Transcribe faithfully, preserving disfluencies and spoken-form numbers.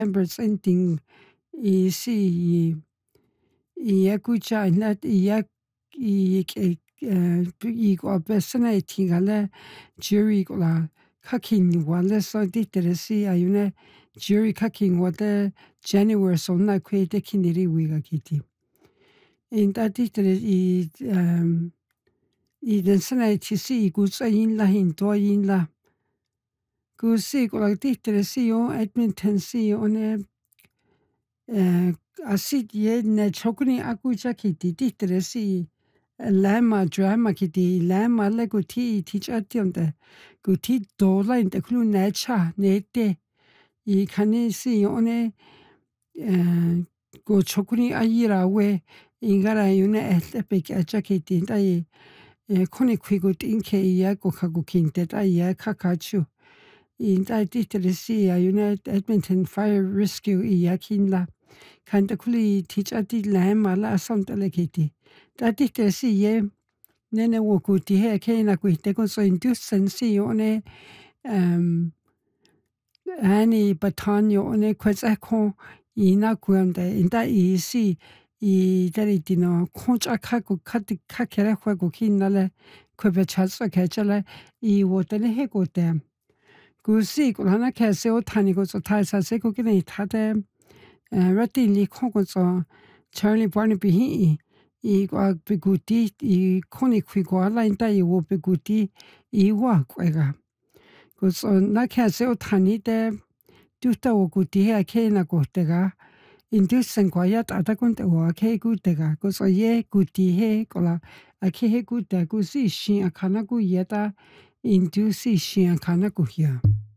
Embers ending i si i i akucha nat i i i go besana tingala jury la kaking wala so diteresi ayune jury kaking wada January so na kwe de kiniri wiga kiti. In that ditere i um i den sana tisi i gusa in la hin to in la gusi go la ditere si o Edmonton si one eh asit ye na chokuni akucha kiti ditere si lama drama kiti lama la guti teach ationde guti dola in de klu nacha nete i kanisi one eh go chokuni ayira we ingara yune elepik achakiti dai koni kwigo tinke ya go kagu kinte dai ya kakachu in dai ditresi ayune Edmonton Fire Rescue i yakinla kanta kuli teach ati lama la samtale kiti dai ditresi ye nene wo kuti he kena kuite ko so indusen si one um ani batanyo one kwetsa ko ina kuamda inda isi i dari dino koncha kaku kati kakera kwaku kinale kwebe chatsa kachala i wotene he kote gusi kulana kase o tani ko so taisa se ko kine tate rati li kongo so Charlie Barnaby hi i kwa biguti i koni kwigo ala inda i wo biguti i wa kwega ko so na kase o tani de Tuta wo guti he ke na gotega indusen kwa ya tata kunte wo ke gutega ko so ye guti he kola ake he gute gusi shi akana gu yeta indusi shi akana gu ya